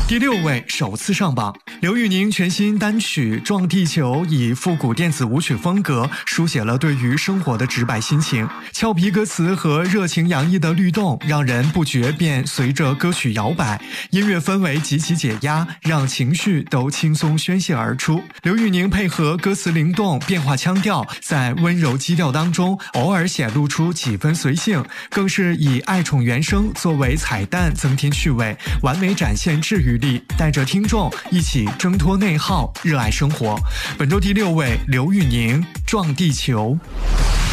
第6位，首次上榜。刘宇宁全新单曲《撞地球》以复古电子舞曲风格书写了对于生活的直白心情，俏皮歌词和热情洋溢的律动让人不觉便随着歌曲摇摆，音乐氛围极其解压，让情绪都轻松宣泄而出。刘宇宁配合歌词灵动变化腔调，在温柔基调当中偶尔显露出几分随性，更是以爱宠原声作为彩蛋增添趣味，完美展现治愈力，带着听众一起挣脱内耗，热爱生活。本周第6位，刘宇宁《撞地球》。